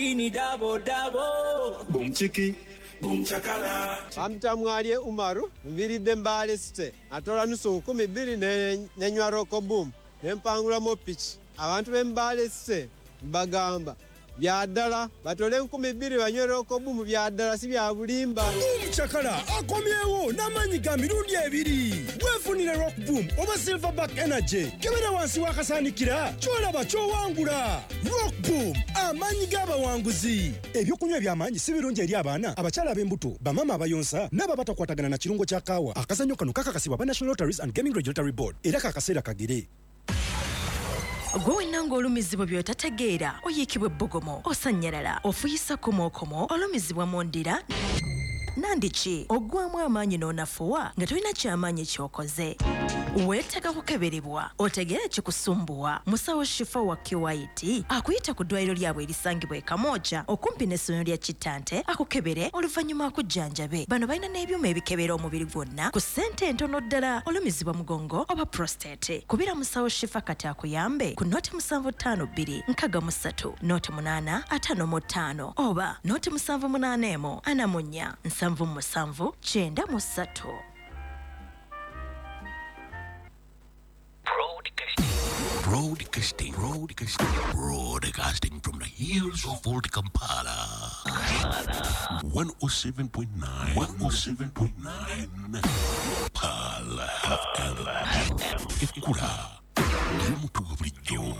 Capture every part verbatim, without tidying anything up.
Ini dabo dabo. Boom chiki. Boom chakala. Amtamwalie Umaru, mviride mbale site. Atola nusu nkumi bbiri ne nywa roko boom. Nempangula mo pitch. Abantu bembale site bagamba. Byadala batole nkumi bbiri banywe roko boom byadala si bya bulimba. Boom chakala akomyewo namanyi ga mirundi ebiri. Wefunire rock boom oba Silverback Energy. Kebera wansi wakasanikira. Cholaba chowangula. Rock boom amanyi g'abawanguzi. Ebyokunywa ebyamanyi si birungi eri abaana abakyala b'embuto bamama abayonsa n'aba batakwatagana na kirungo kya kaawa. Akazannyo kano kakakasibwa ba National Lotteries and Gaming Regulatory Board era kakaseera kagere. Gwe nango olumizibwa byotategeera oyikibwe bbogomo osanyalala ofuyisa komokomo olumizibwa mondira nandiki ogwamu amaanyi n'onafuwa nga tolina kyamaanyi kyokoze weetaaga kukeberebwa otegeera kikusumbuwa musawo shifa wa Kiwaiti akuyita ku ddwaliro lyabwe erisangibwa e Kamooja okumpi n'essomero lya Kitante akukebere oluvannyuma akujjanjabe bano balina n'ebyuma ebikebera omubiri gwonna ku ssente entono ddala olumizibwa mugongo oba prostate kubira musawo shifa kati akuyambe ku noti musanvu ttaano bbiri nkaga mu ssatu noti munaana ataano mu ttaano oba noti musanvu munaana emu ana mu nnya nsanvu mu musanvu kyenda mu ssatu. Broadcasting, broadcasting, broadcasting from the hills of Old Kampala. one oh seven point nine, one oh seven point nine, Pala F M. Ekura, Yomutuga Bridjo.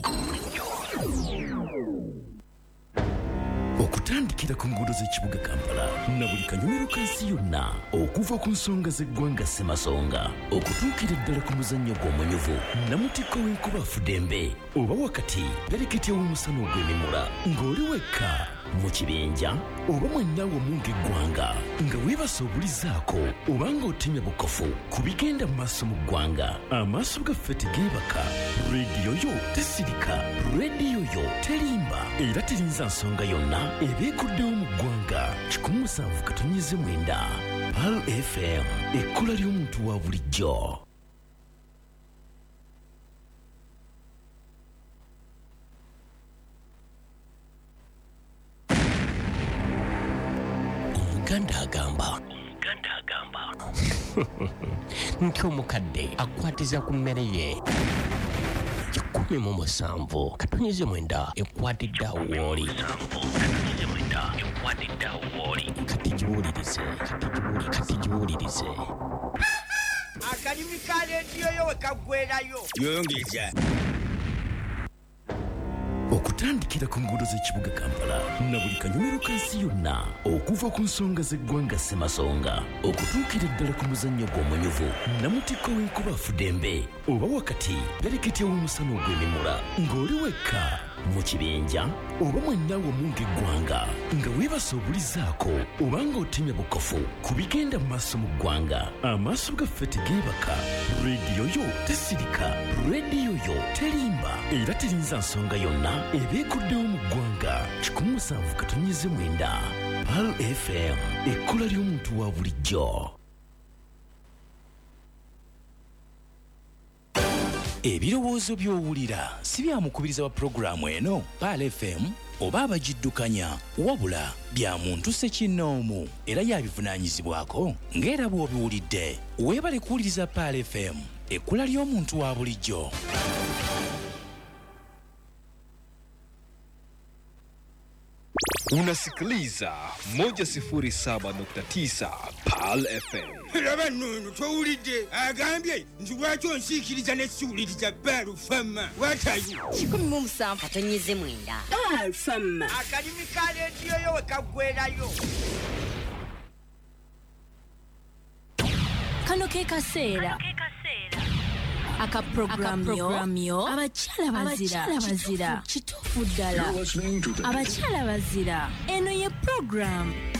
Okutandikira ku nguudo z'ekibuga Kampala na buli kanyomero kansi yonna okuva ku nsonga z'eggwanga Ssemasonga okutuukira ddala ku muzannyo gw'omunyuvu namutikko w'enkuba Fudembe oba wakati pereketya w'omusana ogw'emimula ng'oli wekka mu kibinja oba mwenna wamu ng'eggwanga nga weebase obulizaako oba ng'otemya bukofu ku bigenda mu maaso mu ggwanga amaaso gaffe tegeebaka rediyo yo tesirika rediyo yo terimba era terinza nsonga yonna ebeekuddewo mu ggwanga kikumi musanvu katonnyeze mwenda P A L F M ekkola ly'omuntu wa bulijjo. Omuganda agamba omuganda agamba nti omukadde akwatiza ku mmere ye kikumi mu musanvu katonnyeze mwenda ekwatidde awo w'oli kati giwulirize kati giwulirize Akadimi ka rediyo yo wekaggwerayo Yongeza. okutandikira ku nguudo z'ekibuga Kampala na buli kanyomero kansi yonna okuva ku nsonga z'eggwanga Ssemasonga okutuukira ddala ku muzannyo gw'omunyuvu namutikko w'enkuba Fudembe oba wakati pereketya w'omusana ogw'emimula ng'oli wekka mu kibinja oba mwenna wamu ng'eggwanga nga weebase obulizaako oba ng'otemya bukofu ku bigenda mu maaso mu ggwanga amaaso gaffe tegeebaka rediyo yo tesirika rediyo yo terimba era terinza nsonga yonna ebeekuddewo mu ggwanga kikumi musanvu katonnyeze mwenda P A L F M ekkola ly'omuntu wa bulijjo. Ebirowoozo by'owulira si bya mukubiriza wa pulogulaamu eno P A L F M oba abagiddukanya wabula bya muntu ssekinnoomu era yabivunaanyizibwako ng'era bw'obiwulidde weebale kuwuliriza P A L F M ekkola ly'omuntu wa bulijjo. Unasikiliza moja sifuri saba nukta tisa P A L F M. Laba nno towulidde agambye nti lwaki onsiikiriza n'essiwuliriza P A L F M. What are you? kikumi mu musanvu katonnyeze mwenda P A L F M. Akadimi ka rediyo yo wekaggwerayo kano ke kaseera akaprogramu yo abakyala bazira kituufu ddala abakyala bazira eno ye program